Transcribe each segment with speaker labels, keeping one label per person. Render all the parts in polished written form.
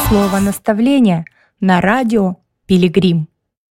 Speaker 1: Слово наставления на радио Пилигрим.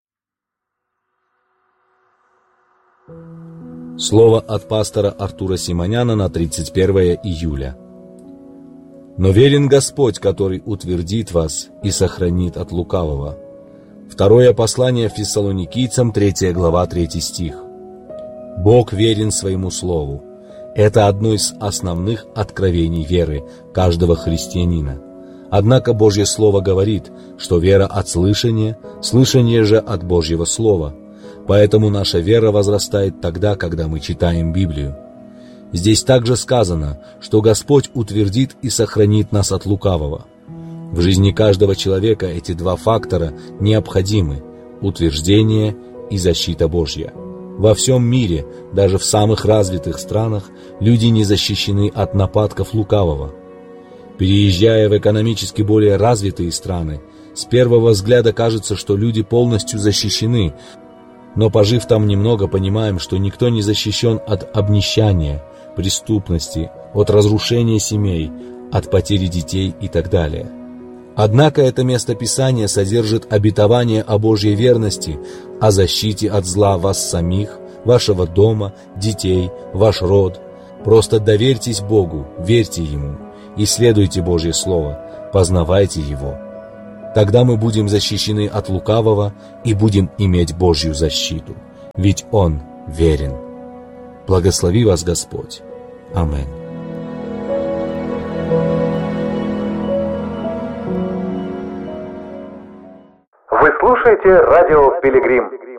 Speaker 2: Слово от пастора Артура Симоняна на 31 июля. «Но верен Господь, который утвердит вас и сохранит от лукавого». Второе послание Фессалоникийцам, 3 глава, 3 стих. Бог верен своему слову. Это одно из основных откровений веры каждого христианина. Однако Божье Слово говорит, что вера от слышания, слышание же от Божьего Слова. Поэтому наша вера возрастает тогда, когда мы читаем Библию. Здесь также сказано, что Господь утвердит и сохранит нас от лукавого. В жизни каждого человека эти два фактора необходимы – утверждение и защита Божья. Во всем мире, даже в самых развитых странах, люди не защищены от нападков лукавого. Переезжая в экономически более развитые страны, с первого взгляда кажется, что люди полностью защищены, но пожив там немного, понимаем, что никто не защищен от обнищания, преступности, от разрушения семей, от потери детей и так далее. Однако это место Писания содержит обетование о Божьей верности, о защите от зла вас самих, вашего дома, детей, ваш род. Просто доверьтесь Богу, верьте Ему, исследуйте Божье Слово, познавайте Его. Тогда мы будем защищены от лукавого и будем иметь Божью защиту, ведь Он верен. Благослови вас Господь. Аминь.
Speaker 3: Вы слушаете радио Пилигрим.